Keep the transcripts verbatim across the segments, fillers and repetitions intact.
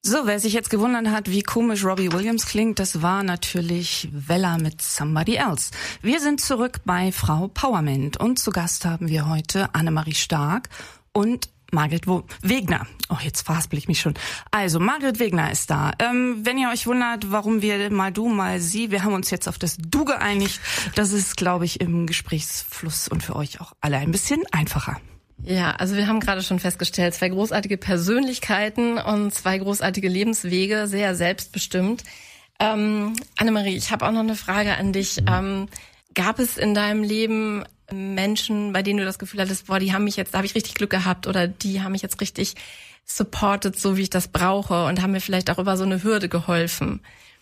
So, wer sich jetzt gewundert hat, wie komisch Robbie Williams klingt, das war natürlich Vella mit Somebody Else. Wir sind zurück bei Frau Powerment und zu Gast haben wir heute Annemarie Stark und Margret Wegner. Oh, jetzt verhaspel ich mich schon. Also, Margret Wegner ist da. Ähm, wenn ihr euch wundert, warum wir mal du, mal sie, wir haben uns jetzt auf das Du geeinigt. Das ist, glaube ich, im Gesprächsfluss und für euch auch alle ein bisschen einfacher. Ja, also wir haben gerade schon festgestellt, zwei großartige Persönlichkeiten und zwei großartige Lebenswege, sehr selbstbestimmt. Ähm, Annemarie, ich habe auch noch eine Frage an dich. Ähm, gab es in deinem Leben Menschen, bei denen du das Gefühl hattest, boah, die haben mich jetzt, da habe ich richtig Glück gehabt oder die haben mich jetzt richtig supported, so wie ich das brauche und haben mir vielleicht auch über so eine Hürde geholfen?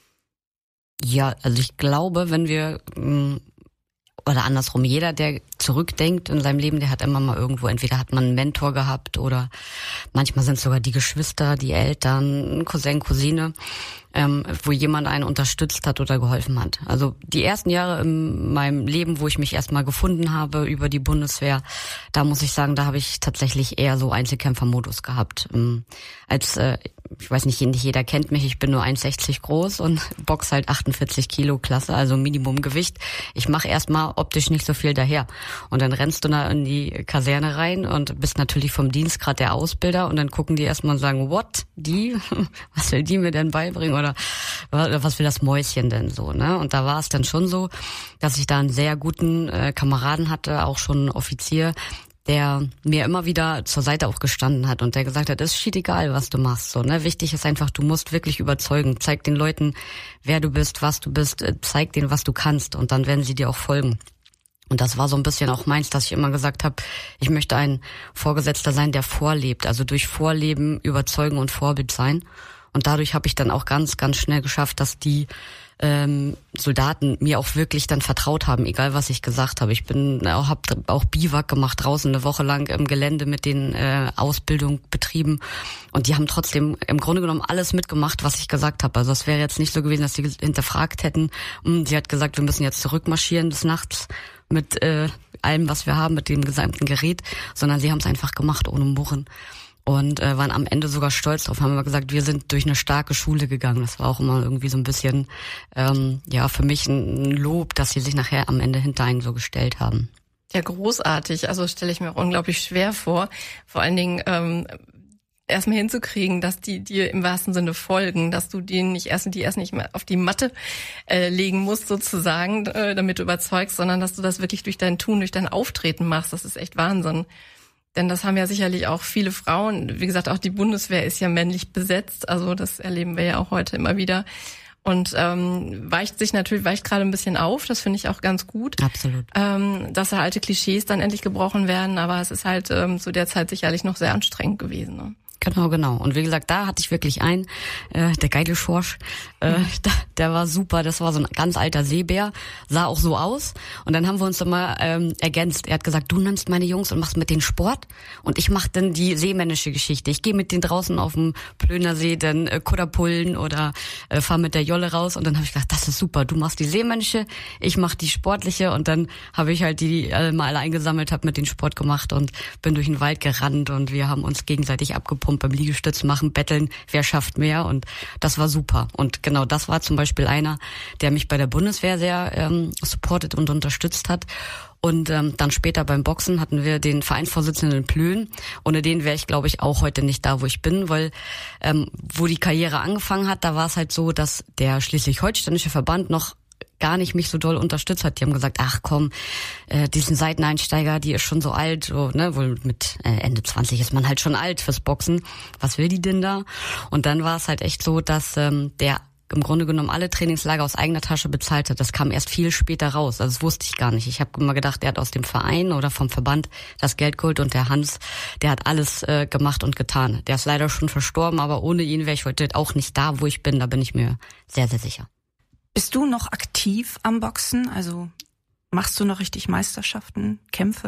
Ja, also ich glaube, wenn wir mh, oder andersrum, jeder, der zurückdenkt in seinem Leben, der hat immer mal irgendwo, entweder hat man einen Mentor gehabt oder manchmal sind es sogar die Geschwister, die Eltern, Cousin, Cousine, ähm, wo jemand einen unterstützt hat oder geholfen hat. Also die ersten Jahre in meinem Leben, wo ich mich erstmal gefunden habe über die Bundeswehr, da muss ich sagen, da habe ich tatsächlich eher so Einzelkämpfermodus gehabt. Ähm, als, äh, ich weiß nicht, nicht jeder kennt mich, ich bin nur eins Komma sechzig groß und box halt achtundvierzig Kilo Klasse, also Minimumgewicht. Ich mache erstmal optisch nicht so viel daher. Und dann rennst du da in die Kaserne rein und bist natürlich vom Dienstgrad der Ausbilder und dann gucken die erstmal und sagen, what? Die? Was will die mir denn beibringen? Oder was will das Mäuschen denn so, ne? Und da war es dann schon so, dass ich da einen sehr guten äh, Kameraden hatte, auch schon einen Offizier, der mir immer wieder zur Seite auch gestanden hat und der gesagt hat, es ist shit egal, was du machst, so, ne? Wichtig ist einfach, du musst wirklich überzeugen. Zeig den Leuten, wer du bist, was du bist, zeig denen, was du kannst und dann werden sie dir auch folgen. Und das war so ein bisschen auch meins, dass ich immer gesagt habe, ich möchte ein Vorgesetzter sein, der vorlebt, also durch Vorleben überzeugen und Vorbild sein. Und dadurch habe ich dann auch ganz, ganz schnell geschafft, dass die ähm, Soldaten mir auch wirklich dann vertraut haben, egal was ich gesagt habe. Ich bin auch, hab auch Biwak gemacht, draußen eine Woche lang im Gelände mit den äh, Ausbildung betrieben und die haben trotzdem im Grunde genommen alles mitgemacht, was ich gesagt habe. Also es wäre jetzt nicht so gewesen, dass sie hinterfragt hätten. Sie hat gesagt, wir müssen jetzt zurückmarschieren des Nachts mit äh, allem, was wir haben, mit dem gesamten Gerät, sondern sie haben es einfach gemacht, ohne Murren. Und äh, waren am Ende sogar stolz drauf, haben immer gesagt, wir sind durch eine starke Schule gegangen. Das war auch immer irgendwie so ein bisschen, ähm, ja, für mich ein Lob, dass sie sich nachher am Ende hinter einen so gestellt haben. Ja, großartig. Also stelle ich mir auch unglaublich schwer vor. Vor allen Dingen ähm, erstmal hinzukriegen, dass die dir im wahrsten Sinne folgen, dass du denen nicht erst die erst nicht mehr auf die Matte äh, legen musst sozusagen, äh, damit du überzeugst, sondern dass du das wirklich durch dein Tun, durch dein Auftreten machst. Das ist echt Wahnsinn. Denn das haben ja sicherlich auch viele Frauen. Wie gesagt, auch die Bundeswehr ist ja männlich besetzt. Also das erleben wir ja auch heute immer wieder. Und ähm, weicht sich natürlich, weicht gerade ein bisschen auf. Das finde ich auch ganz gut. Absolut. Ähm, dass da alte Klischees dann endlich gebrochen werden. Aber es ist halt ähm, zu der Zeit sicherlich noch sehr anstrengend gewesen, ne? Genau, genau. Und wie gesagt, da hatte ich wirklich einen, äh, der geile Schorsch, äh, der, der war super, das war so ein ganz alter Seebär, sah auch so aus. Und dann haben wir uns immer ähm, ergänzt. Er hat gesagt, du nimmst meine Jungs und machst mit denen Sport und ich mach dann die seemännische Geschichte. Ich gehe mit denen draußen auf dem Plönersee, dann äh, Kudderpullen oder äh, fahr mit der Jolle raus. Und dann habe ich gedacht, das ist super, du machst die seemännische, ich mach die sportliche. Und dann habe ich halt die äh, mal alle eingesammelt, habe mit denen Sport gemacht und bin durch den Wald gerannt und wir haben uns gegenseitig abgepumpt beim Liegestütz machen, betteln, wer schafft mehr und das war super. Und genau das war zum Beispiel einer, der mich bei der Bundeswehr sehr ähm, supportet und unterstützt hat. Und ähm, dann später beim Boxen hatten wir den Vereinsvorsitzenden in Plön. Ohne den wäre ich, glaube ich, auch heute nicht da, wo ich bin, weil ähm, wo die Karriere angefangen hat, da war es halt so, dass der schleswig-holsteinische Verband noch gar nicht mich so doll unterstützt hat. Die haben gesagt, ach komm, äh, diesen Seiteneinsteiger, die ist schon so alt, so, ne, wohl mit äh, Ende zwanzig ist man halt schon alt fürs Boxen. Was will die denn da? Und dann war es halt echt so, dass ähm, der im Grunde genommen alle Trainingslager aus eigener Tasche bezahlt hat. Das kam erst viel später raus. Also das wusste ich gar nicht. Ich habe immer gedacht, der hat aus dem Verein oder vom Verband das Geld geholt und der Hans, der hat alles äh, gemacht und getan. Der ist leider schon verstorben, aber ohne ihn wäre ich heute auch nicht da, wo ich bin. Da bin ich mir sehr, sehr sicher. Bist du noch aktiv am Boxen? Also machst du noch richtig Meisterschaften, Kämpfe?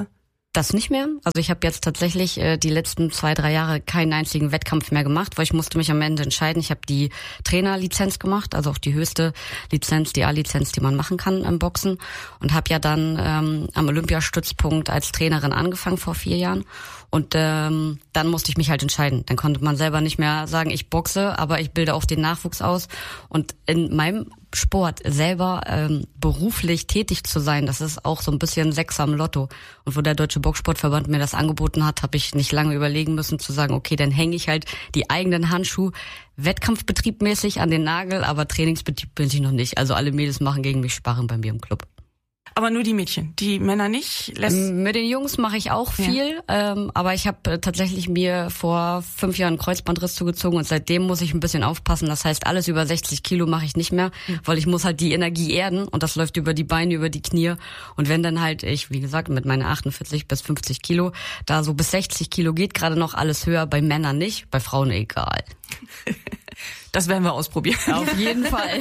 Das nicht mehr. Also ich habe jetzt tatsächlich äh, die letzten zwei, drei Jahre keinen einzigen Wettkampf mehr gemacht, weil ich musste mich am Ende entscheiden. Ich habe die Trainerlizenz gemacht, also auch die höchste Lizenz, die A-Lizenz, die man machen kann im Boxen, und habe ja dann ähm, am Olympiastützpunkt als Trainerin angefangen vor vier Jahren. Und ähm, dann musste ich mich halt entscheiden. Dann konnte man selber nicht mehr sagen, ich boxe, aber ich bilde auch den Nachwuchs aus. Und in meinem Sport selber ähm, beruflich tätig zu sein, das ist auch so ein bisschen Sechser am Lotto. Und wo der Deutsche Boxsportverband mir das angeboten hat, habe ich nicht lange überlegen müssen zu sagen, okay, dann hänge ich halt die eigenen Handschuhe wettkampfbetriebmäßig an den Nagel, aber Trainingsbetrieb bin ich noch nicht. Also alle Mädels machen gegen mich Sparring bei mir im Club. Aber nur die Mädchen, die Männer nicht? Lässt Mit den Jungs mache ich auch viel, ja. ähm, aber ich habe äh, tatsächlich mir vor fünf Jahren einen Kreuzbandriss zugezogen und seitdem muss ich ein bisschen aufpassen. Das heißt, alles über sechzig Kilo mache ich nicht mehr, mhm. weil ich muss halt die Energie erden und das läuft über die Beine, über die Knie. Und wenn dann halt ich, wie gesagt, mit meinen achtundvierzig bis fünfzig Kilo, da so bis sechzig Kilo geht gerade noch alles höher, bei Männern nicht, bei Frauen egal. Das werden wir ausprobieren. Auf jeden Fall.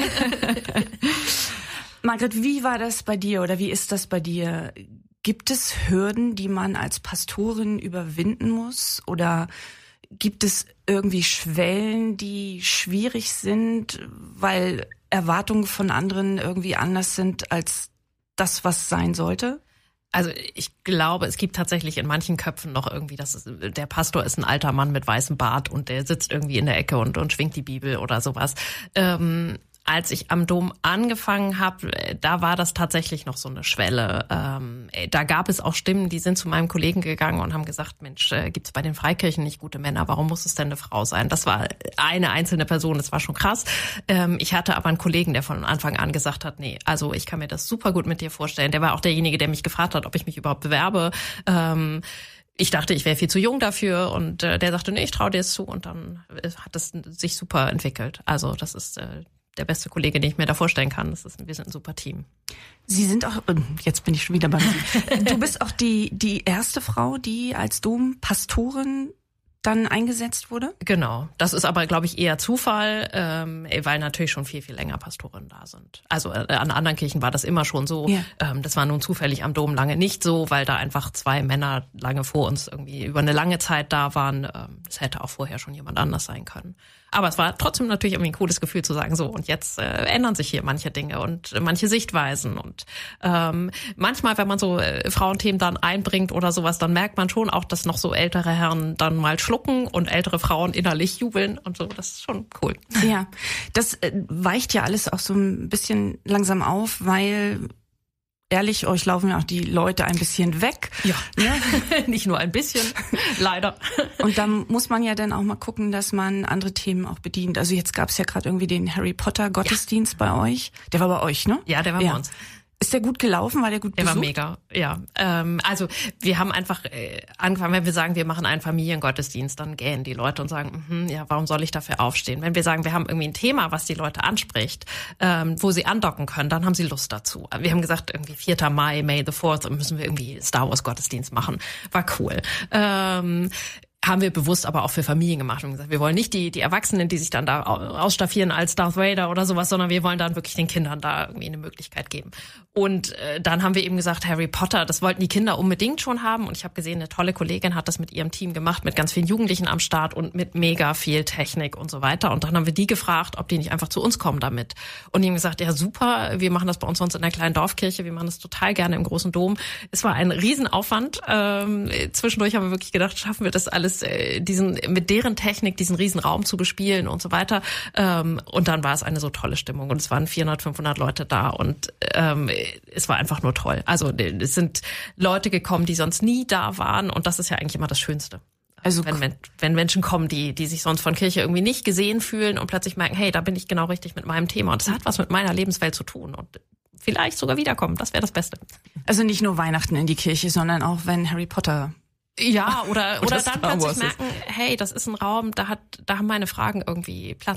Margret, wie war das bei dir oder wie ist das bei dir? Gibt es Hürden, die man als Pastorin überwinden muss? Oder gibt es irgendwie Schwellen, die schwierig sind, weil Erwartungen von anderen irgendwie anders sind als das, was sein sollte? Also ich glaube, es gibt tatsächlich in manchen Köpfen noch irgendwie, dass es, der Pastor ist ein alter Mann mit weißem Bart und der sitzt irgendwie in der Ecke und, und schwingt die Bibel oder sowas. Ähm, Als ich am Dom angefangen habe, da war das tatsächlich noch so eine Schwelle. Ähm, da gab es auch Stimmen, die sind zu meinem Kollegen gegangen und haben gesagt, Mensch, äh, gibt's bei den Freikirchen nicht gute Männer? Warum muss es denn eine Frau sein? Das war eine einzelne Person, das war schon krass. Ähm, ich hatte aber einen Kollegen, der von Anfang an gesagt hat, nee, also ich kann mir das super gut mit dir vorstellen. Der war auch derjenige, der mich gefragt hat, ob ich mich überhaupt bewerbe. Ähm, Ich dachte, ich wäre viel zu jung dafür und äh, der sagte, nee, ich traue dir es zu, und dann hat es sich super entwickelt. Also das ist äh, der beste Kollege, den ich mir da vorstellen kann. Das ist, wir sind ein super Team. Sie sind auch, jetzt bin ich schon wieder bei Sie. Du bist auch die die erste Frau, die als Dompastorin dann eingesetzt wurde? Genau. Das ist aber, glaube ich, eher Zufall, ähm, weil natürlich schon viel, viel länger Pastorinnen da sind. Also äh, an anderen Kirchen war das immer schon so. Ja. Ähm, das war nun zufällig am Dom lange nicht so, weil da einfach zwei Männer lange vor uns irgendwie über eine lange Zeit da waren. Ähm, das hätte auch vorher schon jemand anders sein können. Aber es war trotzdem natürlich irgendwie ein cooles Gefühl zu sagen, so, und jetzt äh, ändern sich hier manche Dinge und äh, manche Sichtweisen. Und ähm, manchmal, wenn man so äh, Frauenthemen dann einbringt oder sowas, dann merkt man schon auch, dass noch so ältere Herren dann mal schlucken und ältere Frauen innerlich jubeln und so. Das ist schon cool. Ja, das äh, weicht ja alles auch so ein bisschen langsam auf, weil... Ehrlich, euch laufen ja auch die Leute ein bisschen weg. Ja, ja. Nicht nur ein bisschen, leider. Und da muss man ja dann auch mal gucken, dass man andere Themen auch bedient. Also jetzt gab es ja gerade irgendwie den Harry Potter Gottesdienst ja. bei euch. Der war bei euch, ne? Ja, der war ja. bei uns. Ist der gut gelaufen? War der gut besucht? Der war mega, ja. Ähm, also wir haben einfach äh, angefangen, wenn wir sagen, wir machen einen Familiengottesdienst, dann gähnen die Leute und sagen, mm, ja, warum soll ich dafür aufstehen? Wenn wir sagen, wir haben irgendwie ein Thema, was die Leute anspricht, ähm, wo sie andocken können, dann haben sie Lust dazu. Wir haben gesagt, irgendwie vierter Mai, May the fourth, müssen wir irgendwie Star Wars Gottesdienst machen. War cool. Ähm, haben wir bewusst aber auch für Familien gemacht und gesagt, wir wollen nicht die die Erwachsenen, die sich dann da ausstaffieren als Darth Vader oder sowas, sondern wir wollen dann wirklich den Kindern da irgendwie eine Möglichkeit geben. Und äh, dann haben wir eben gesagt, Harry Potter, das wollten die Kinder unbedingt schon haben. Und ich habe gesehen, eine tolle Kollegin hat das mit ihrem Team gemacht, mit ganz vielen Jugendlichen am Start und mit mega viel Technik und so weiter. Und dann haben wir die gefragt, ob die nicht einfach zu uns kommen damit. Und die haben gesagt, ja super, wir machen das bei uns sonst in der kleinen Dorfkirche, wir machen das total gerne im großen Dom. Es war ein Riesenaufwand. Ähm, zwischendurch haben wir wirklich gedacht, schaffen wir das alles, äh, diesen mit deren Technik diesen Riesenraum zu bespielen und so weiter. Ähm, und dann war es eine so tolle Stimmung. Und es waren vierhundert, fünfhundert Leute da und ähm, es war einfach nur toll. Also es sind Leute gekommen, die sonst nie da waren und das ist ja eigentlich immer das Schönste. Also wenn, wenn Menschen kommen, die die sich sonst von Kirche irgendwie nicht gesehen fühlen und plötzlich merken, hey, da bin ich genau richtig mit meinem Thema und das hat was mit meiner Lebenswelt zu tun und vielleicht sogar wiederkommen, das wäre das Beste. Also nicht nur Weihnachten in die Kirche, sondern auch wenn Harry Potter... Ja, oder oder, oder dann plötzlich merken, hey, das ist ein Raum, da hat da haben meine Fragen irgendwie Platz.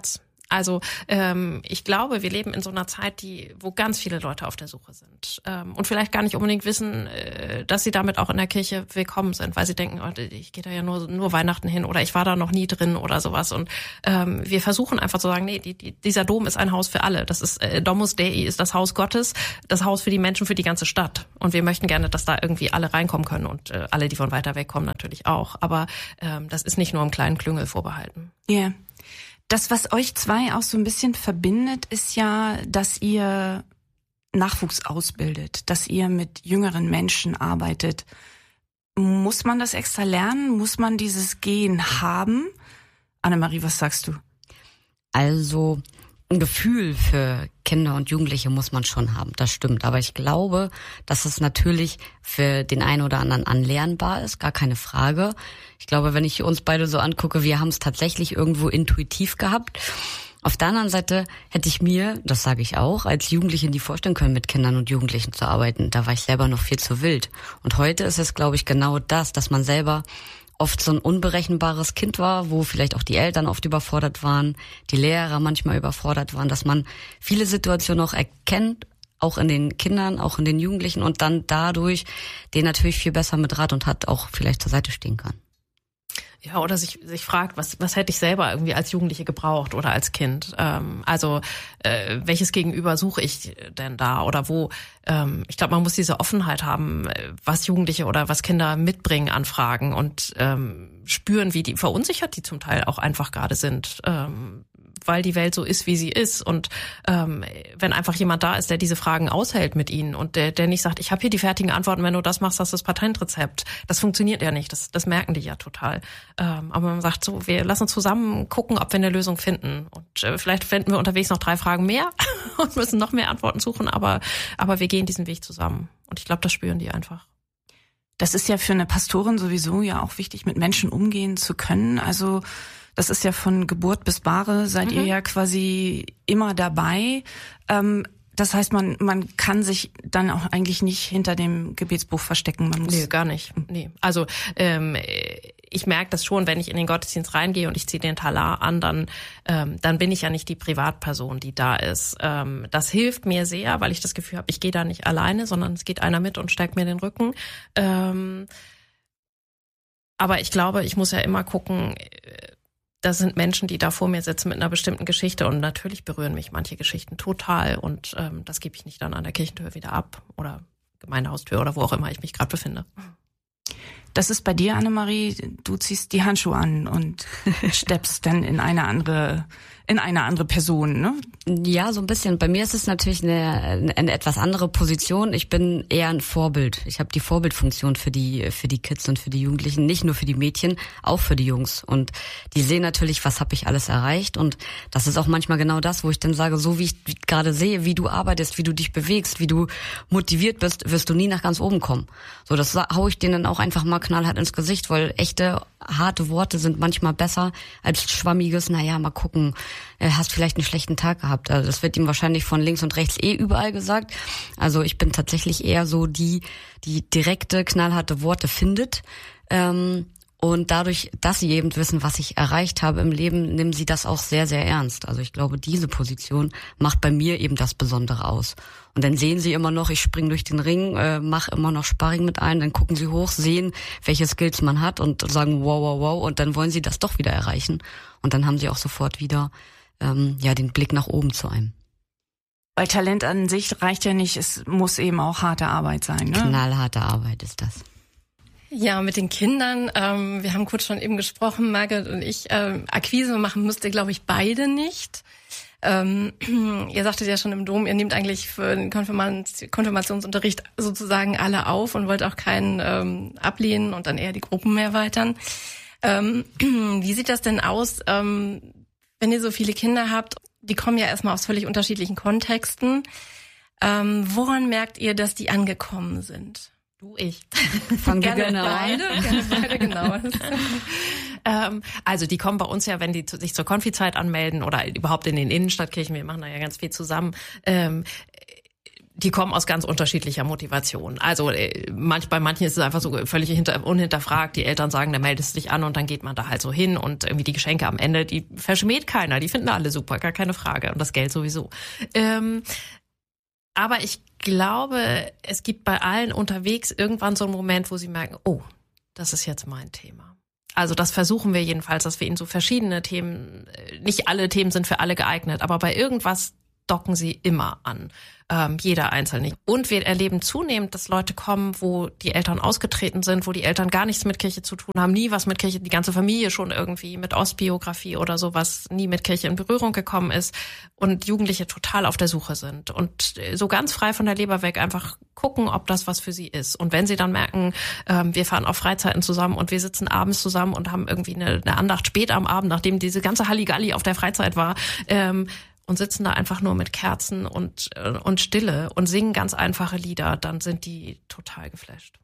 Also ähm, ich glaube, wir leben in so einer Zeit, die, wo ganz viele Leute auf der Suche sind ähm, und vielleicht gar nicht unbedingt wissen, äh, dass sie damit auch in der Kirche willkommen sind, weil sie denken, oh, ich gehe da ja nur nur Weihnachten hin oder ich war da noch nie drin oder sowas. Und ähm, wir versuchen einfach zu sagen, nee, die, die, dieser Dom ist ein Haus für alle. Das ist äh, Domus Dei, ist das Haus Gottes, das Haus für die Menschen, für die ganze Stadt. Und wir möchten gerne, dass da irgendwie alle reinkommen können und äh, alle, die von weiter weg kommen, natürlich auch. Aber ähm, das ist nicht nur im kleinen Klüngel vorbehalten. Ja. Yeah. Das, was euch zwei auch so ein bisschen verbindet, ist ja, dass ihr Nachwuchs ausbildet, dass ihr mit jüngeren Menschen arbeitet. Muss man das extra lernen? Muss man dieses Gen haben? Annemarie, was sagst du? Also ein Gefühl für Kinder und Jugendliche muss man schon haben, das stimmt. Aber ich glaube, dass es natürlich für den einen oder anderen anlernbar ist, gar keine Frage. Ich glaube, wenn ich uns beide so angucke, wir haben es tatsächlich irgendwo intuitiv gehabt. Auf der anderen Seite hätte ich mir, das sage ich auch, als Jugendliche nie vorstellen können, mit Kindern und Jugendlichen zu arbeiten. Da war ich selber noch viel zu wild. Und heute ist es, glaube ich, genau das, dass man selber oft so ein unberechenbares Kind war, wo vielleicht auch die Eltern oft überfordert waren, die Lehrer manchmal überfordert waren, dass man viele Situationen auch erkennt, auch in den Kindern, auch in den Jugendlichen und dann dadurch denen natürlich viel besser mit Rat und Tat auch vielleicht zur Seite stehen kann. Ja, oder sich sich fragt, was was hätte ich selber irgendwie als Jugendliche gebraucht oder als Kind? Ähm, also äh, welches Gegenüber suche ich denn da oder wo? Ähm, ich glaube, man muss diese Offenheit haben, was Jugendliche oder was Kinder mitbringen an Fragen und ähm, spüren, wie die verunsichert die zum Teil auch einfach gerade sind. Ähm, weil die Welt so ist, wie sie ist. Und ähm, wenn einfach jemand da ist, der diese Fragen aushält mit ihnen und der, der nicht sagt, ich habe hier die fertigen Antworten, wenn du das machst, hast du das Patentrezept. Das funktioniert ja nicht, das, das merken die ja total. Ähm, aber man sagt so, wir lassen uns zusammen gucken, ob wir eine Lösung finden. Und äh, vielleicht finden wir unterwegs noch drei Fragen mehr und müssen noch mehr Antworten suchen, aber, aber wir gehen diesen Weg zusammen. Und ich glaube, das spüren die einfach. Das ist ja für eine Pastorin sowieso ja auch wichtig, mit Menschen umgehen zu können. Also das ist ja von Geburt bis Bahre, seid mhm. ihr ja quasi immer dabei. Ähm, das heißt, man man kann sich dann auch eigentlich nicht hinter dem Gebetsbuch verstecken. Man muss nee, gar nicht. Nee. Also ähm, ich merke das schon, wenn ich in den Gottesdienst reingehe und ich ziehe den Talar an, dann ähm, dann bin ich ja nicht die Privatperson, die da ist. Ähm, das hilft mir sehr, weil ich das Gefühl habe, ich gehe da nicht alleine, sondern es geht einer mit und stärkt mir den Rücken. Ähm, aber ich glaube, ich muss ja immer gucken, das sind Menschen, die da vor mir sitzen mit einer bestimmten Geschichte und natürlich berühren mich manche Geschichten total und ähm, das gebe ich nicht dann an der Kirchentür wieder ab oder Gemeindehaustür oder wo auch immer ich mich gerade befinde. Das ist bei dir, Annemarie, du ziehst die Handschuhe an und steppst dann in eine andere in eine andere Person, ne? Ja, so ein bisschen. Bei mir ist es natürlich eine, eine etwas andere Position. Ich bin eher ein Vorbild. Ich habe die Vorbildfunktion für die für die Kids und für die Jugendlichen, nicht nur für die Mädchen, auch für die Jungs. Und die sehen natürlich, was habe ich alles erreicht. Und das ist auch manchmal genau das, wo ich dann sage, so wie ich gerade sehe, wie du arbeitest, wie du dich bewegst, wie du motiviert bist, wirst du nie nach ganz oben kommen. So, das hau ich denen dann auch einfach mal knallhart ins Gesicht, weil echte harte Worte sind manchmal besser als schwammiges, naja, mal gucken, hast vielleicht einen schlechten Tag gehabt. Also das wird ihm wahrscheinlich von links und rechts eh überall gesagt. Also ich bin tatsächlich eher so die, die direkte, knallharte Worte findet. Ähm, und dadurch, dass sie eben wissen, was ich erreicht habe im Leben, nehmen sie das auch sehr, sehr ernst. Also ich glaube, diese Position macht bei mir eben das Besondere aus. Und dann sehen sie immer noch, ich springe durch den Ring, äh, mache immer noch Sparring mit ein, dann gucken sie hoch, sehen, welche Skills man hat und sagen wow, wow, wow. Und dann wollen sie das doch wieder erreichen. Und dann haben sie auch sofort wieder ähm, ja den Blick nach oben zu einem. Weil Talent an sich reicht ja nicht, es muss eben auch harte Arbeit sein, ne? Knallharte Arbeit ist das. Ja, mit den Kindern, ähm, wir haben kurz schon eben gesprochen, Margret und ich, ähm, Akquise machen müsst ihr, glaube ich, beide nicht. Ähm, ihr sagtet ja schon im Dom, ihr nehmt eigentlich für den Konfirmation, Konfirmationsunterricht sozusagen alle auf und wollt auch keinen ähm, ablehnen und dann eher die Gruppen mehr erweitern. Ähm, wie sieht das denn aus, ähm, wenn ihr so viele Kinder habt? Die kommen ja erstmal aus völlig unterschiedlichen Kontexten. Ähm, woran merkt ihr, dass die angekommen sind? Du, ich. Fangen wir gerne genau beide, gerne beide, genau. ähm, also die kommen bei uns ja, wenn die zu, sich zur Konfizeit anmelden oder überhaupt in den Innenstadtkirchen, wir machen da ja ganz viel zusammen, ähm, Die kommen aus ganz unterschiedlicher Motivation. Also manch, bei manchen ist es einfach so völlig hinter, unhinterfragt. Die Eltern sagen, da meldest du dich an und dann geht man da halt so hin und irgendwie die Geschenke am Ende, die verschmäht keiner. Die finden alle super, gar keine Frage. Und das Geld sowieso. Ähm, aber ich glaube, es gibt bei allen unterwegs irgendwann so einen Moment, wo sie merken, oh, das ist jetzt mein Thema. Also das versuchen wir jedenfalls, dass wir ihnen so verschiedene Themen, nicht alle Themen sind für alle geeignet, aber bei irgendwas docken sie immer an, ähm, jeder Einzelne. Und wir erleben zunehmend, dass Leute kommen, wo die Eltern ausgetreten sind, wo die Eltern gar nichts mit Kirche zu tun haben, nie was mit Kirche, die ganze Familie schon irgendwie mit Ostbiografie oder sowas, nie mit Kirche in Berührung gekommen ist und Jugendliche total auf der Suche sind und so ganz frei von der Leber weg einfach gucken, ob das was für sie ist. Und wenn sie dann merken, ähm, wir fahren auf Freizeiten zusammen und wir sitzen abends zusammen und haben irgendwie eine, eine Andacht spät am Abend, nachdem diese ganze Halligalli auf der Freizeit war, ähm, und sitzen da einfach nur mit Kerzen und, und Stille und singen ganz einfache Lieder, dann sind die total geflasht.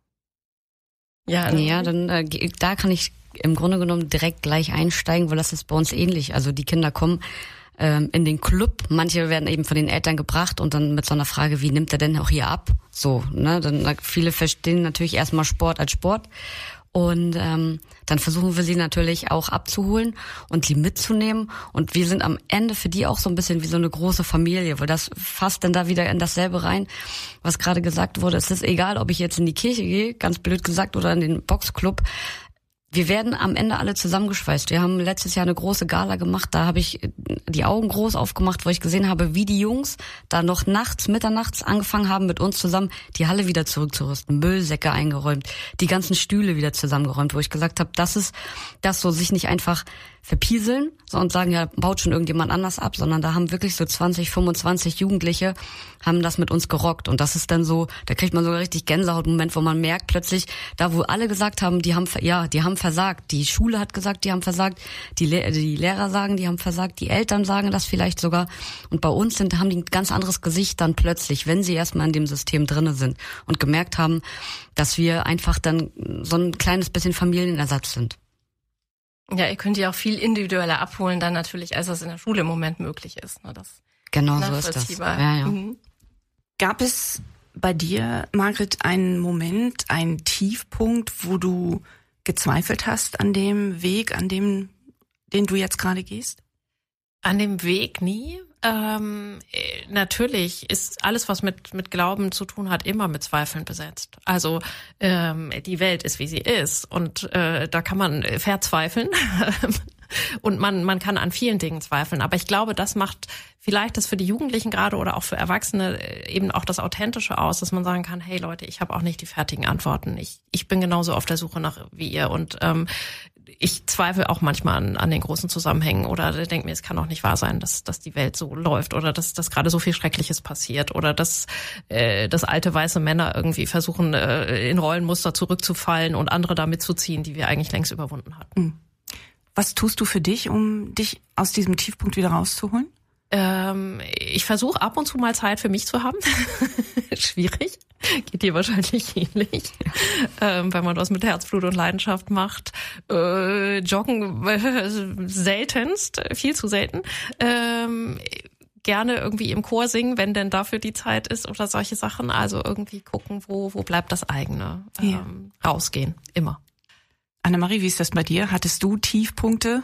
Ja, ja, dann äh, da kann ich im Grunde genommen direkt gleich einsteigen, weil das ist bei uns ähnlich. Also die Kinder kommen ähm, in den Club, manche werden eben von den Eltern gebracht und dann mit so einer Frage, wie nimmt er denn auch hier ab? So, ne, dann viele verstehen natürlich erstmal Sport als Sport. Und ähm, dann versuchen wir sie natürlich auch abzuholen und sie mitzunehmen. Und wir sind am Ende für die auch so ein bisschen wie so eine große Familie, weil das fasst dann da wieder in dasselbe rein, was gerade gesagt wurde. Es ist egal, ob ich jetzt in die Kirche gehe, ganz blöd gesagt, oder in den Boxclub. Wir werden am Ende alle zusammengeschweißt. Wir haben letztes Jahr eine große Gala gemacht, da habe ich die Augen groß aufgemacht, wo ich gesehen habe, wie die Jungs da noch nachts, mitternachts angefangen haben, mit uns zusammen die Halle wieder zurückzurüsten, Müllsäcke eingeräumt, die ganzen Stühle wieder zusammengeräumt, wo ich gesagt habe, das ist das so, sich nicht einfach verpieseln und sagen, ja, baut schon irgendjemand anders ab, sondern da haben wirklich so zwanzig, fünfundzwanzig Jugendliche haben das mit uns gerockt und das ist dann so, da kriegt man sogar richtig Gänsehaut-Moment, wo man merkt plötzlich, da wo alle gesagt haben, die haben, ja, die haben versagt, die Schule hat gesagt, die haben versagt, die, Le- die Lehrer sagen, die haben versagt, die Eltern sagen das vielleicht sogar und bei uns sind, haben die ein ganz anderes Gesicht dann plötzlich, wenn sie erstmal in dem System drinne sind und gemerkt haben, dass wir einfach dann so ein kleines bisschen Familienersatz sind. Ja, ihr könnt ja auch viel individueller abholen dann natürlich, als das in der Schule im Moment möglich ist. Ne? Das genau so ist das. Ja, ja. Mhm. Gab es bei dir, Margret, einen Moment, einen Tiefpunkt, wo du gezweifelt hast an dem Weg, an dem, den du jetzt gerade gehst? An dem Weg nie. Ähm, natürlich ist alles, was mit mit Glauben zu tun hat, immer mit Zweifeln besetzt. Also ähm, die Welt ist, wie sie ist und äh, da kann man verzweifeln und man man kann an vielen Dingen zweifeln. Aber ich glaube, das macht vielleicht das für die Jugendlichen gerade oder auch für Erwachsene eben auch das Authentische aus, dass man sagen kann, hey Leute, ich habe auch nicht die fertigen Antworten. Ich ich bin genauso auf der Suche nach wie ihr und ähm, ich zweifle auch manchmal an, an den großen Zusammenhängen oder denke mir, es kann auch nicht wahr sein, dass, dass die Welt so läuft oder dass, dass gerade so viel Schreckliches passiert oder dass, äh, dass alte weiße Männer irgendwie versuchen, äh, in Rollenmuster zurückzufallen und andere da mitzuziehen, die wir eigentlich längst überwunden hatten. Was tust du für dich, um dich aus diesem Tiefpunkt wieder rauszuholen? Ähm, ich versuche ab und zu mal Zeit für mich zu haben. Schwierig. Geht dir wahrscheinlich ähnlich. Ähm, wenn man was mit Herzblut und Leidenschaft macht. Äh, joggen äh, seltenst, viel zu selten. Ähm, gerne irgendwie im Chor singen, wenn denn dafür die Zeit ist oder solche Sachen. Also irgendwie gucken, wo, wo bleibt das eigene. Ähm, ja. Rausgehen, immer. Annemarie, wie ist das bei dir? Hattest du Tiefpunkte?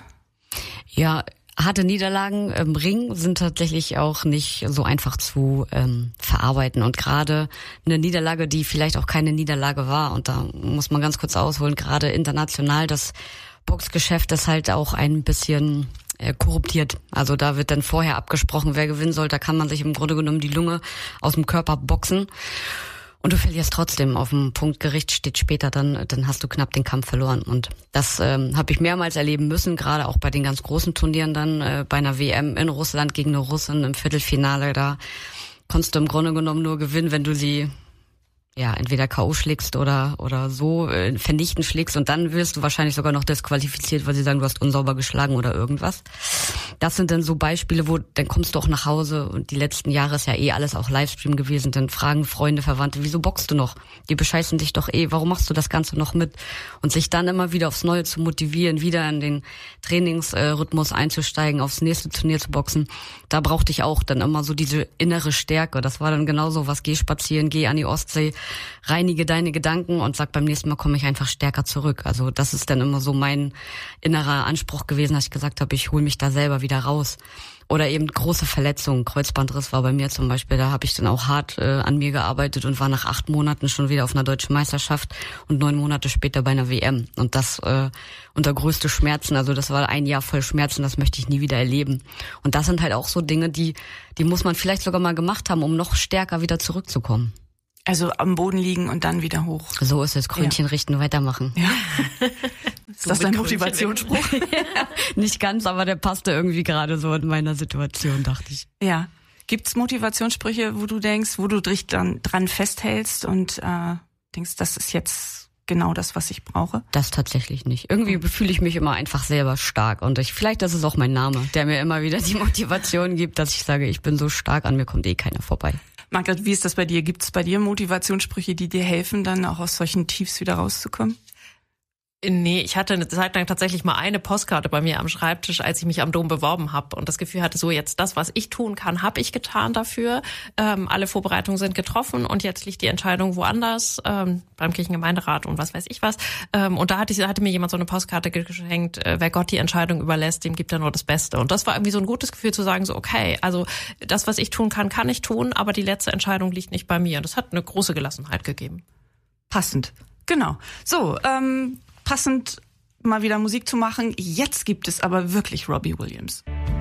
Ja, harte Niederlagen im Ring sind tatsächlich auch nicht so einfach zu ähm, verarbeiten. Und gerade eine Niederlage, die vielleicht auch keine Niederlage war, und da muss man ganz kurz ausholen, gerade international, das Boxgeschäft ist halt auch ein bisschen äh, korruptiert. Also da wird dann vorher abgesprochen, wer gewinnen soll. Da kann man sich im Grunde genommen die Lunge aus dem Körper boxen. Und du verlierst trotzdem. Auf dem Punktgericht steht später dann, dann hast du knapp den Kampf verloren. Und das ähm, habe ich mehrmals erleben müssen, gerade auch bei den ganz großen Turnieren dann, äh, bei einer W M in Russland gegen eine Russin im Viertelfinale. Da konntest du im Grunde genommen nur gewinnen, wenn du sie ja entweder K O schlägst oder oder so äh, vernichten schlägst. Und dann wirst du wahrscheinlich sogar noch disqualifiziert, weil sie sagen, du hast unsauber geschlagen oder irgendwas. das sind dann so Beispiele, wo dann kommst du auch nach Hause und die letzten Jahre ist ja eh alles auch Livestream gewesen, dann fragen Freunde, Verwandte, wieso boxst du noch? Die bescheißen dich doch eh, warum machst du das Ganze noch mit? Und sich dann immer wieder aufs Neue zu motivieren, wieder in den Trainingsrhythmus einzusteigen, aufs nächste Turnier zu boxen, da brauchte ich auch dann immer so diese innere Stärke. Das war dann genauso was, geh spazieren, geh an die Ostsee, reinige deine Gedanken und sag, beim nächsten Mal komme ich einfach stärker zurück. Also das ist dann immer so mein innerer Anspruch gewesen, dass ich gesagt habe, ich hole mich da selber wieder raus. Oder eben große Verletzungen, Kreuzbandriss war bei mir zum Beispiel, da habe ich dann auch hart äh, an mir gearbeitet und war nach acht Monaten schon wieder auf einer deutschen Meisterschaft und neun Monate später bei einer W M. Und das äh, unter größte Schmerzen, also das war ein Jahr voll Schmerzen, das möchte ich nie wieder erleben. Und das sind halt auch so Dinge, die die muss man vielleicht sogar mal gemacht haben, um noch stärker wieder zurückzukommen. Also am Boden liegen und dann wieder hoch. So ist es, Krönchen ja. richten, weitermachen. Ja. Ist das dein Motivationsspruch? Ja, nicht ganz, aber der passte irgendwie gerade so in meiner Situation, dachte ich. Ja. Gibt's Motivationssprüche, wo du denkst, wo du dich dann dran festhältst und äh, denkst, das ist jetzt genau das, was ich brauche? Das tatsächlich nicht. Irgendwie fühle ich mich immer einfach selber stark und ich, vielleicht das ist auch mein Name, der mir immer wieder die Motivation gibt, dass ich sage, ich bin so stark, an mir kommt eh keiner vorbei. Margret, wie ist das bei dir? Gibt es bei dir Motivationssprüche, die dir helfen, dann auch aus solchen Tiefs wieder rauszukommen? Nee, ich hatte eine Zeit lang tatsächlich mal eine Postkarte bei mir am Schreibtisch, als ich mich am Dom beworben habe und das Gefühl hatte, so jetzt das, was ich tun kann, habe ich getan dafür. Ähm, alle Vorbereitungen sind getroffen und jetzt liegt die Entscheidung woanders, ähm, beim Kirchengemeinderat und was weiß ich was. Ähm, und da hatte, ich, hatte mir jemand so eine Postkarte geschenkt, äh, wer Gott die Entscheidung überlässt, dem gibt er nur das Beste. Und das war irgendwie so ein gutes Gefühl zu sagen, so okay, also das, was ich tun kann, kann ich tun, aber die letzte Entscheidung liegt nicht bei mir. Und das hat eine große Gelassenheit gegeben. Passend, genau. So, ähm... passend mal wieder Musik zu machen. Jetzt gibt es aber wirklich Robbie Williams.